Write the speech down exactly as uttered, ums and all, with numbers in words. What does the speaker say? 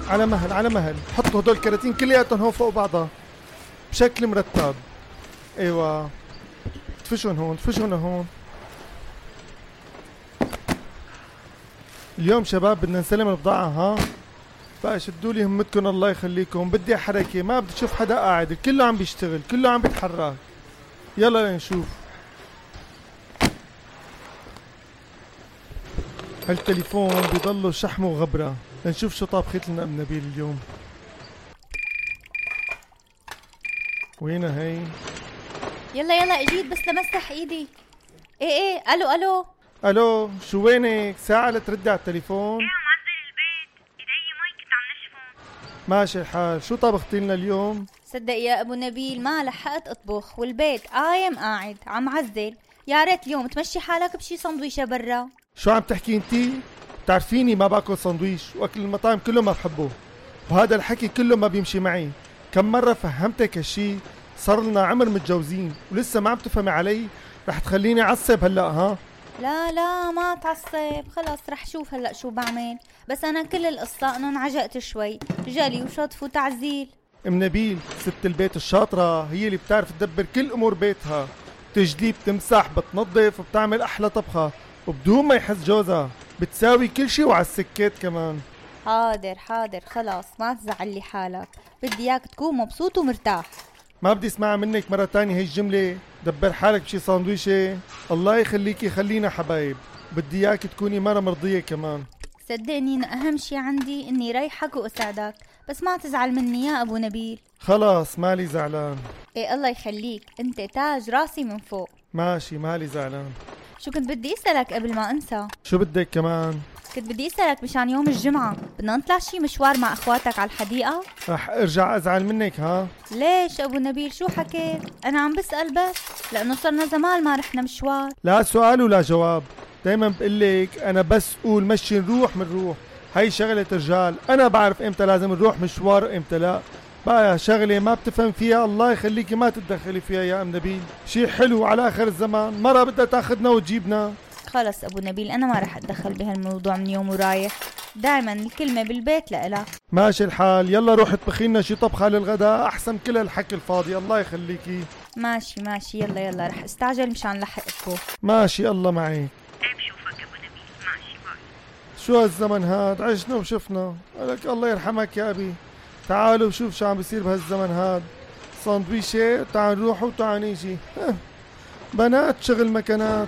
على مهل على مهل، حطوا هدول الكراتين كلياتهم هون فوق بعضها بشكل مرتب. ايوه تفشون هون تفشون هون. اليوم شباب بدنا نسلم البضاعة ها، بقى شدوا لي همتكم الله يخليكم. بدي حركة، ما بدي اشوف حدا قاعد، كله عم بيشتغل كله عم بيتحرك. يلا لنشوف. هالتليفون بيضلوا شحم وغبرة. لنشوف شو طابخت لنا ام نبيل اليوم. وينها هي؟ يلا يلا اجيت بس لمسح ايدي. ايه ايه الو الو الو شو وينك؟ ساعة لتردي على التليفون. ايه معزل البيت، ايدي مي كنت عم نشفهم. ماشي الحال. شو طبختي لنا اليوم؟ صدق يا ابو نبيل ما لحقت اطبخ والبيت قايم قاعد عم عزل. يا ريت اليوم تمشي حالك بشي سندويشة برا. شو عم تحكي انتي؟ بتعرفيني ما باكل سندويش، واكل المطاعم كله ما بحبه، وهذا الحكي كله ما بيمشي معي. كم مرة فهمتك هالشي؟ صار لنا عمر متجوزين ولسه ما عم تفهمي علي؟ رح تخليني عصب هلا ها؟ لا لا ما تعصب، خلص رح شوف هلا شو بعمل. بس انا كل القصة انه انعجقت شوي، جلي وشطف وتعزيل. ام نبيل ست البيت الشاطرة هي اللي بتعرف تدبر كل امور بيتها، بتجدي بتمسح بتنظف وبتعمل احلى طبخة وبدون ما يحس جوزها، بتساوي كل شي وعلى السكات كمان. حاضر حاضر خلاص ما تزعلي حالك، بدي اياك تكون مبسوط ومرتاح. ما بدي اسمعها منك مرة تانية هي الجملة، دبر حالك بشي ساندويشة. الله يخليكي خلينا حبايب، بدي اياك تكوني مرة مرضية كمان. صدقني إن اهم شي عندي اني ريحك واساعدك، بس ما تزعل مني يا ابو نبيل. خلاص مالي زعلان. ايه الله يخليك، انت تاج راسي من فوق. ماشي مالي زعلان. شو كنت بدي اسألك قبل ما انسى؟ شو بدك كمان؟ كنت بدي اسألك مشان يوم الجمعة بدنا نطلع شي مشوار مع اخواتك على الحديقة؟ رح ارجع ازعل منك ها؟ ليش ابو نبيل شو حكيت؟ انا عم بسأل بس لانه صرنا زمان ما رحنا مشوار. لا سؤال ولا جواب، دايما بقلك انا بس قول مشي نروح منروح، هاي شغلة رجال، انا بعرف امتى لازم نروح مشوار وامتى لا. بقى شغلة ما بتفهم فيها الله يخليكي ما تتدخلي فيها يا ام نبيل. شي حلو على اخر الزمان، مرة بدها تاخدنا وتجيبنا. خلص ابو نبيل انا ما رح اتدخل بهالموضوع من يوم ورايح، دايما الكلمة بالبيت لإلها. ماشي الحال. يلا روح اطبخي لنا شي طبخة للغداء احسن كل الحكي الفاضي الله يخليكي. ماشي ماشي يلا يلا رح استعجل مشان لحق اطبخ. ماشي الله معك. ايه بشوفك ابو نبيل، ماشي باي. شو هالزمن هاد، عشنا وشفنا. قالك الله يرحمك يا ابي. تعالوا شوف شو عم بيصير بهالزمن هاد، ساندويشة تعال نروح وتعال نيجي. بنات شغل مكانات.